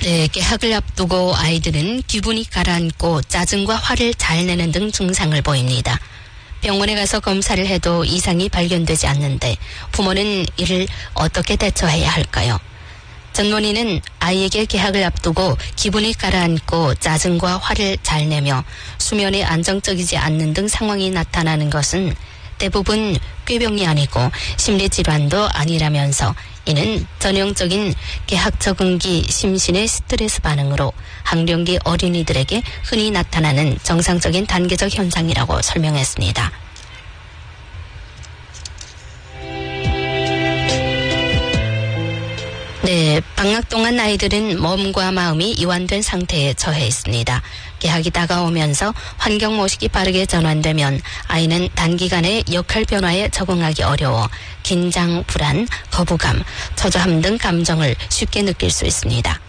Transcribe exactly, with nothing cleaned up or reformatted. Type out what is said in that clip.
네, 개학을 앞두고 아이들은 기분이 가라앉고 짜증과 화를 잘 내는 등 증상을 보입니다. 병원에 가서 검사를 해도 이상이 발견되지 않는데 부모는 이를 어떻게 대처해야 할까요? 전문의는 아이에게 개학을 앞두고 기분이 가라앉고 짜증과 화를 잘 내며 수면이 안정적이지 않는 등 상황이 나타나는 것은 대부분 꾀병이 아니고 심리질환도 아니라면서 이는 전형적인 개학 적응기 심신의 스트레스 반응으로 학령기 어린이들에게 흔히 나타나는 정상적인 단계적 현상이라고 설명했습니다. 네, 방학 동안 아이들은 몸과 마음이 이완된 상태에 처해 있습니다. 개학이 다가오면서 환경 모식이 빠르게 전환되면 아이는 단기간에 역할 변화에 적응하기 어려워 긴장, 불안, 거부감, 초조함 등 감정을 쉽게 느낄 수 있습니다.